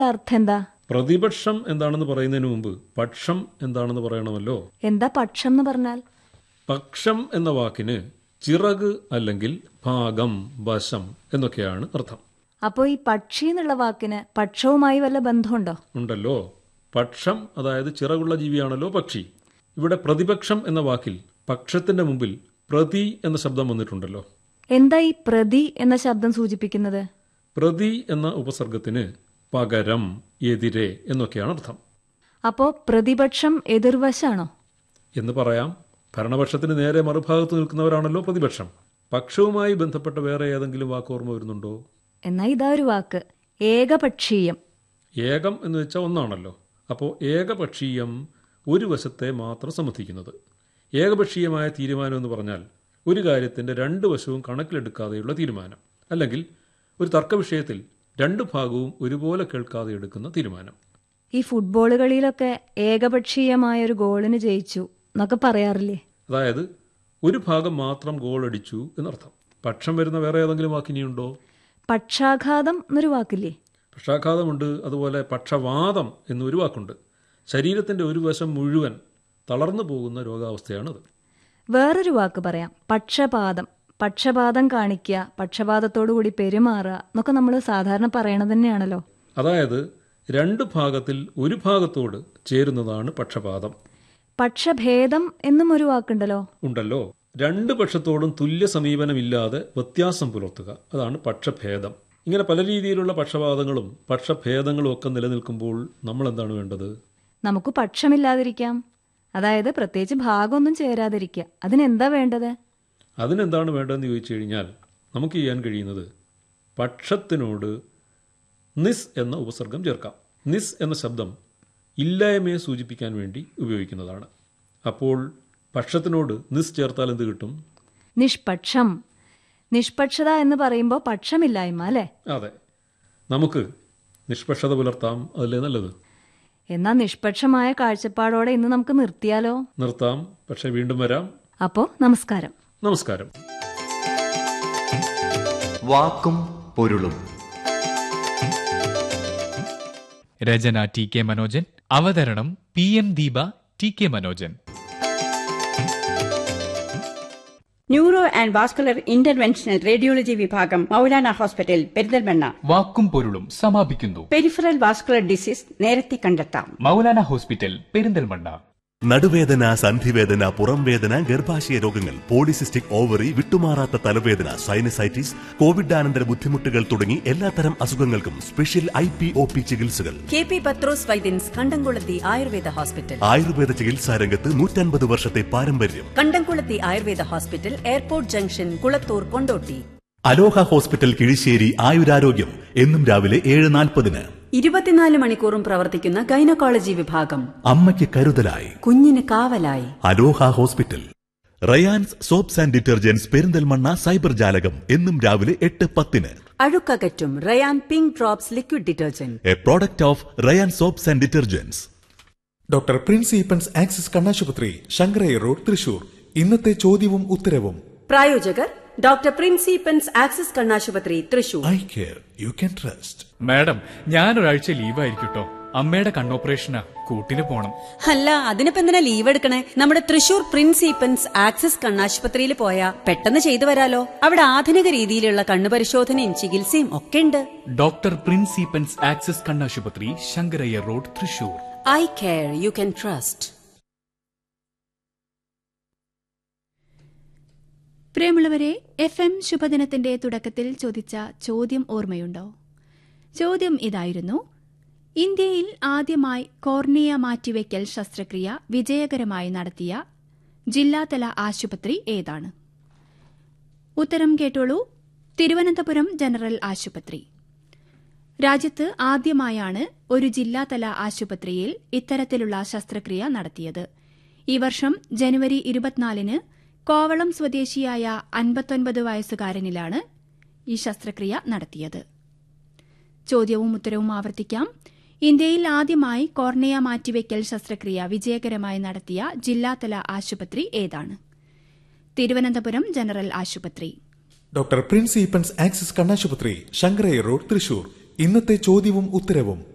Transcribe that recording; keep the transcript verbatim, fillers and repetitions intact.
അർത്ഥം എന്താ? പ്രതിപക്ഷം എന്താണെന്ന് പറയുന്നതിന് മുമ്പ് പക്ഷം എന്താണെന്ന് പറയണമല്ലോ. എന്താ പക്ഷം എന്ന് പറഞ്ഞാൽ? പക്ഷം എന്ന വാക്കിന് ചിറക് അല്ലെങ്കിൽ ഭാഗം, വശം എന്നൊക്കെയാണ് അർത്ഥം. അപ്പോൾ ഈ പക്ഷി എന്നുള്ള വാക്കിന് പക്ഷവുമായി വല്ല ബന്ധമുണ്ടോ? ഉണ്ടല്ലോ. പക്ഷം അതായത് ചിറകുള്ള ജീവിയാണല്ലോ പക്ഷി. ഇവിടെ പ്രതിപക്ഷം എന്ന വാക്കിൽ പക്ഷത്തിന്റെ മുമ്പിൽ പ്രതി എന്ന ശബ്ദം വന്നിട്ടുണ്ടല്ലോ. എന്താ ഈ പ്രതി എന്ന ശബ്ദം സൂചിപ്പിക്കുന്നത്? പ്രതി എന്ന ഉപസർഗത്തിന് പകരം, എതിരെ എന്നൊക്കെയാണ് അർത്ഥം. അപ്പോ പ്രതിപക്ഷം എതിർവശാണോ എന്ന് പറയാം. ഭരണപക്ഷത്തിന് നേരെ മറുഭാഗത്ത് നിൽക്കുന്നവരാണല്ലോ പ്രതിപക്ഷം. പക്ഷവുമായി ബന്ധപ്പെട്ട വേറെ ഏതെങ്കിലും വാക്ക് ഓർമ്മ വരുന്നുണ്ടോ? എന്നാ ഇതാ ഒരു വാക്ക്, ഏകപക്ഷീയം. ഏകം എന്ന് വെച്ചാൽ ഒന്നാണല്ലോ. അപ്പോൾ ഏകപക്ഷീയം, ഒരു വശത്തെ മാത്രം സമ്മതിക്കുന്നത്. ഏകപക്ഷീയമായ തീരുമാനം എന്ന് പറഞ്ഞാൽ ഒരു കാര്യത്തിന്റെ രണ്ട് വശവും കണക്കിലെടുക്കാതെയുള്ള തീരുമാനം, അല്ലെങ്കിൽ ഒരു തർക്ക വിഷയത്തിൽ രണ്ടു ഭാഗവും ഒരുപോലെ കേൾക്കാതെ എടുക്കുന്ന തീരുമാനം. ഈ ഫുട്ബോൾ കളിയിലൊക്കെ ഏകപക്ഷീയമായ ഒരു ഗോളിന് ജയിച്ചു എന്നൊക്കെ പറയാറില്ലേ? അതായത് ഒരു ഭാഗം മാത്രം ഗോൾ അടിച്ചു എന്നർത്ഥം. പക്ഷം വരുന്ന വേറെ ഏതെങ്കിലും വാക്കിനിയുണ്ടോ? പക്ഷാഘാതം എന്നൊരു വാക്കില്ലേ? പക്ഷാഘാതമുണ്ട്. അതുപോലെ പക്ഷവാതം എന്നൊരു വാക്കുണ്ട്. ശരീരത്തിന്റെ ഒരു വശം മുഴുവൻ തളർന്നു പോകുന്ന രോഗാവസ്ഥയാണത്. വേറൊരു വാക്ക് പറയാം, പക്ഷപാതം. പക്ഷപാതം കാണിക്കുക, പക്ഷപാതത്തോടു കൂടി പെരുമാറുക എന്നൊക്കെ നമ്മൾ സാധാരണ പറയണത് തന്നെയാണല്ലോ. അതായത് രണ്ട് ഭാഗത്തിൽ ഒരു ഭാഗത്തോട് ചേരുന്നതാണ് പക്ഷപാതം. പക്ഷഭേദം എന്നും ഒരു വാക്കുണ്ടല്ലോ. ഉണ്ടല്ലോ. രണ്ട് പക്ഷത്തോടും തുല്യ സമീപനമില്ലാതെ വ്യത്യാസം പുലർത്തുക, അതാണ് പക്ഷഭേദം. ഇങ്ങനെ പല രീതിയിലുള്ള പക്ഷപാതങ്ങളും പക്ഷഭേദങ്ങളും ഒക്കെ നിലനിൽക്കുമ്പോൾ നമ്മൾ എന്താണ് വേണ്ടത്? നമുക്ക് പക്ഷമില്ലാതിരിക്കാം, അതായത് പ്രത്യേകിച്ച് ഭാഗമൊന്നും ചേരാതിരിക്കുക. അതിനെന്താ വേണ്ടത്? അതിനെന്താണ് വേണ്ടതെന്ന് ചോദിച്ചു കഴിഞ്ഞാൽ നമുക്ക് ചെയ്യാൻ കഴിയുന്നത് പക്ഷത്തിനോട് നിസ് എന്ന ഉപസർഗം ചേർക്കാം. നിസ് എന്ന ശബ്ദം ഇല്ലായ്മയെ സൂചിപ്പിക്കാൻ വേണ്ടി ഉപയോഗിക്കുന്നതാണ്. അപ്പോൾ പക്ഷത്തിനോട് നിസ് ചേർത്താൽ എന്ത് കിട്ടും? നിഷ്പക്ഷം. നിഷ്പക്ഷത എന്ന് പറയുമ്പോൾ പക്ഷമില്ലായ്മ അല്ലേ? അതെ. നമുക്ക് നിഷ്പക്ഷത പുലർത്താം, അതല്ലേ നല്ലത്? എന്നാ നിഷ്പക്ഷമായ കാഴ്ചപ്പാടോടെ ഇന്ന് നമുക്ക് നിർത്തിയാലോ? നിർത്താം, പക്ഷെ വീണ്ടും വരാം. അപ്പോ നമസ്കാരം. നമസ്കാരം. വാക്കും പൊരുളും. രചന ടി കെ മനോജൻ. അവതരണം P M Deepa, T K Manojan. Neuro and vascular interventional radiology വിഭാഗം, മൗലാന ഹോസ്പിറ്റൽ, പെരിന്തൽമണ്ണ. വാക്കും പൊരുളും സമാപിക്കുന്നു. പെരിഫറൽ വാസ്കുലർ ഡിസീസ് നേരത്തെ കണ്ടെത്താം. മൗലാന ഹോസ്പിറ്റൽ, പെരിന്തൽമണ്ണ. നടുവേദന, സന്ധിവേദന, പുറംവേദന, ഗർഭാശയ രോഗങ്ങൾ, പോളിസിസ്റ്റിക് ഓവറി, വിട്ടുമാറാത്ത തലവേദന, സൈനസൈറ്റിസ്, കോവിഡാനന്തര ബുദ്ധിമുട്ടുകൾ തുടങ്ങി എല്ലാത്തരം അസുഖങ്ങൾക്കും special I P O P ചികിത്സകൾ. കെ പി പത്രോസ് വൈദ്യൻസ്, കണ്ടംകുളത്തി ആയുർവേദ ഹോസ്പിറ്റൽ. ആയുർവേദ ചികിത്സാ രംഗത്ത് നൂറ്റൻപത് വർഷത്തെ പാരമ്പര്യം. കണ്ടംകുളത്തി Ayurveda hospital, airport junction, Kulathur, Kondotty. അലോഹ ഹോസ്പിറ്റൽ കിഴിശ്ശേരി, ആയുരാരോഗ്യം, എന്നും രാവിലെ ഏഴ് നാൽപ്പതിന്. ഇരുപത്തിനാല് മണിക്കൂറും പ്രവർത്തിക്കുന്ന ഗൈനക്കോളജി വിഭാഗം. അമ്മയ്ക്ക് കരുതലായി, കുഞ്ഞിന് കാവലായി. അലോഹ hospital. Rayan's soaps and detergents, Perinthalmanna cyber ജാലകം, എന്നും രാവിലെ എട്ട് പത്തിന്. അഴുക്കകറ്റും Ryan pink drops liquid detergent, A product of Ryan soaps and detergents. Doctor Prince Eappen's axis കണ്ണാശുപത്രി, ശങ്കരയ്യ റോഡ്, തൃശൂർ. ഇന്നത്തെ ചോദ്യവും ഉത്തരവും. പ്രായോജകർ ഡോക്ടർ പ്രിൻസ് ഈപ്പൻസ് ആക്സിസ് കണ്ണാശുപത്രി, Thrissur. Eye care you can trust. Madam, ഞാനൊരാഴ്ച ലീവായിരിക്കട്ടോ. അമ്മയുടെ കണ്ണോപ്പറേഷനാ, കൂട്ടിന് പോണം. അല്ല, അതിനിപ്പോ എന്തിനാ ലീവ് എടുക്കണേ? നമ്മുടെ തൃശൂർ പ്രിൻസ് ഈപ്പൻസ് ആക്സിസ് കണ്ണാശുപത്രിയിൽ പോയാ പെട്ടെന്ന് ചെയ്തു വരാലോ. അവിടെ ആധുനിക രീതിയിലുള്ള കണ്ണുപരിശോധനയും ചികിത്സയും ഒക്കെ ഉണ്ട്. ഡോക്ടർ പ്രിൻസ് ഈപ്പൻസ് ആക്സിസ് കണ്ണാശുപത്രി, Sankaraiah road, Thrissur. Eye care you can trust. പ്രിയമുള്ളവരെ, എഫ് എം ശുഭദിനത്തിന്റെ തുടക്കത്തിൽ ചോദിച്ച ചോദ്യം ഓർമ്മയുണ്ടോ? ചോദ്യം ഇതായിരുന്നു: ഇന്ത്യയിൽ ആദ്യമായി കോർണിയ മാറ്റിവെക്കൽ ശസ്ത്രക്രിയ വിജയകരമായി നടത്തിയ ജില്ലാതല ആശുപത്രി ഏതാണ്? ഉത്തരം കേട്ടോളൂ. തിരുവനന്തപുരം ജനറൽ ആശുപത്രി. രാജ്യത്ത് ആദ്യമായാണ് ഒരു ജില്ലാതല ആശുപത്രിയിൽ ഇത്തരത്തിലുള്ള ശസ്ത്രക്രിയ നടത്തിയത്. ഈ വർഷം ജനുവരി ഇരുപത്തിനാലിന് കോവളം സ്വദേശിയായ അൻപത്തൊൻപത് വയസ്സുകാരനിലാണ് ഈ ശസ്ത്രക്രിയ നടത്തിയത്. ചോദ്യവും ഉത്തരവും ആവർത്തിക്കാം. ഇന്ത്യയിൽ ആദ്യമായി കോർണിയ മാറ്റിവെക്കൽ ശസ്ത്രക്രിയ വിജയകരമായി നടത്തിയ ജില്ലാതല ആശുപത്രി ഏതാണ്? തിരുവനന്തപുരം ജനറൽ ആശുപത്രി. ഡോക്ടർ പ്രിൻസ് ഈപ്പൻസ് ആക്സിസ് കണ്ണാശുപത്രി, ശങ്കരയ്യ റോഡ്, തൃശൂർ. ഇന്നത്തെ ചോദ്യവും ഉത്തരവും.